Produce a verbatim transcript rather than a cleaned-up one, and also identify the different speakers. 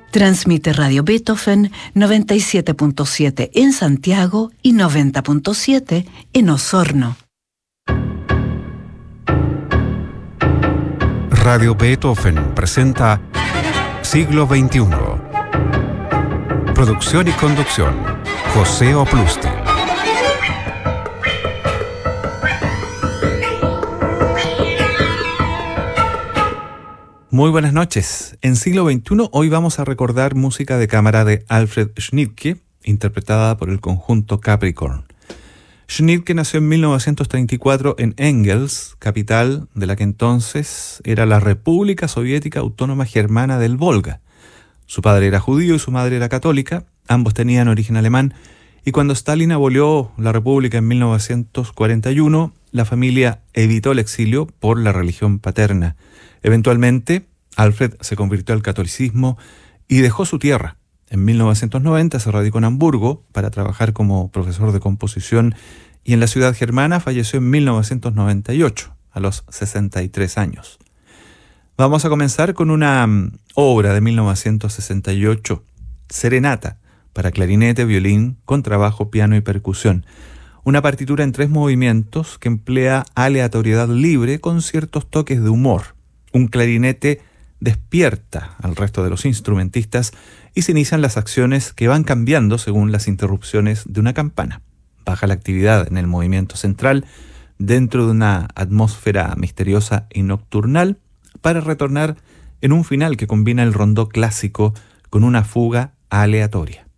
Speaker 1: Transmite Radio Beethoven noventa y siete punto siete en Santiago y noventa punto siete en Osorno.
Speaker 2: Radio Beethoven presenta Siglo veintiuno. Producción y conducción, José Oplustil. Muy buenas noches. En Siglo veintiuno hoy vamos a recordar música de cámara de Alfred Schnittke, interpretada por el conjunto Capricorn. Schnittke nació en mil novecientos treinta y cuatro en Engels, capital de la que entonces era la República Soviética Autónoma Germana del Volga. Su padre era judío y su madre era católica, ambos tenían origen alemán, y cuando Stalin abolió la República en mil novecientos cuarenta y uno, la familia evitó el exilio por la religión paterna. Eventualmente, Alfred se convirtió al catolicismo y dejó su tierra. En mil novecientos noventa se radicó en Hamburgo para trabajar como profesor de composición y en la ciudad germana falleció en mil novecientos noventa y ocho, a los sesenta y tres años. Vamos a comenzar con una um, obra de mil novecientos sesenta y ocho, Serenata, para clarinete, violín, contrabajo, piano y percusión. Una partitura en tres movimientos que emplea aleatoriedad libre con ciertos toques de humor. Un clarinete despierta al resto de los instrumentistas y se inician las acciones que van cambiando según las interrupciones de una campana. Baja la actividad en el movimiento central dentro de una atmósfera misteriosa y nocturnal para retornar en un final que combina el rondó clásico con una fuga aleatoria.